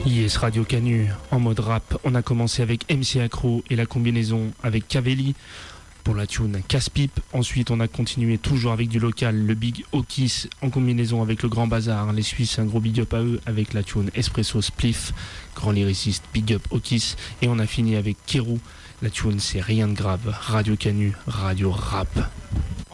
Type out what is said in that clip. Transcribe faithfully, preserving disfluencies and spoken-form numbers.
Yes, Radio Canu, en mode rap. On a commencé avec M C Accro et la combinaison avec Cavelli pour la tune Casse-Pipe. Ensuite, on a continué toujours avec du local, le Big Okis en combinaison avec le Grand Bazar. Les Suisses, un gros big up à eux avec la tune Espresso Spliff, grand lyriciste, Big Up Okis. Et on a fini avec Kérou. La tune, c'est rien de grave. Radio Canu, radio rap.